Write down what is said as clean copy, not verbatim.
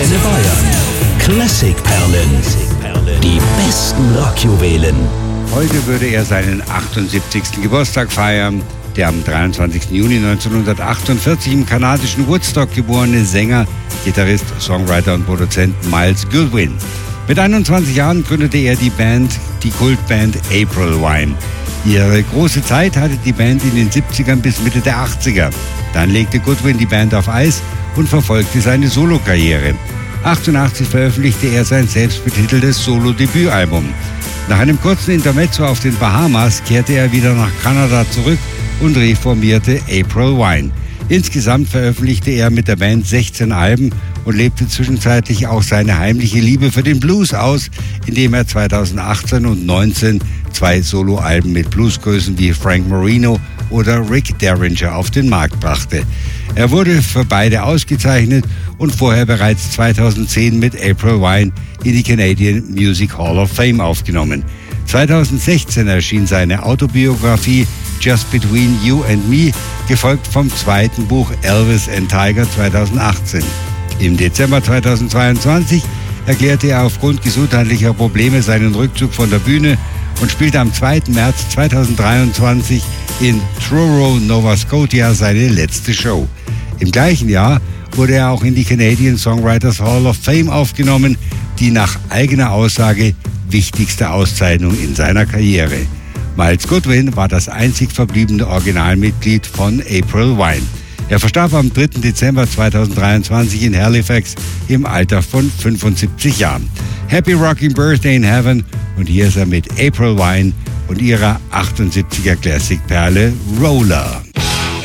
Antenne Bayern. Classic-Perlen. Die besten Rockjuwelen. Heute würde er seinen 78. Geburtstag feiern. Der am 23. Juni 1948 im kanadischen Woodstock geborene Sänger, Gitarrist, Songwriter und Produzent Myles Goodwyn. Mit 21 Jahren gründete er die Kultband April Wine. Ihre große Zeit hatte die Band in den 70ern bis Mitte der 80er. Dann legte Goodwyn die Band auf Eis und verfolgte seine Solokarriere. 1988 veröffentlichte er sein selbstbetiteltes Solo-Debütalbum. Nach einem kurzen Intermezzo auf den Bahamas kehrte er wieder nach Kanada zurück und reformierte April Wine. Insgesamt veröffentlichte er mit der Band 16 Alben und lebte zwischenzeitlich auch seine heimliche Liebe für den Blues aus, indem er 2018 und 2019 2 Soloalben mit Bluesgrößen wie Frank Marino oder Rick Derringer auf den Markt brachte. Er wurde für beide ausgezeichnet und vorher bereits 2010 mit April Wine in die Canadian Music Hall of Fame aufgenommen. 2016 erschien seine Autobiografie Just Between You and Me, gefolgt vom zweiten Buch Elvis and Tiger 2018. Im Dezember 2022 erklärte er aufgrund gesundheitlicher Probleme seinen Rückzug von der Bühne und spielte am 2. März 2023 in Truro, Nova Scotia seine letzte Show. Im gleichen Jahr wurde er auch in die Canadian Songwriters Hall of Fame aufgenommen, die nach eigener Aussage wichtigste Auszeichnung in seiner Karriere. Myles Goodwyn war das einzig verbliebene Originalmitglied von April Wine. Er verstarb am 3. Dezember 2023 in Halifax im Alter von 75 Jahren. Happy Rocking Birthday in Heaven, und hier ist er mit April Wine und ihrer 78er Classic-Perle Roller.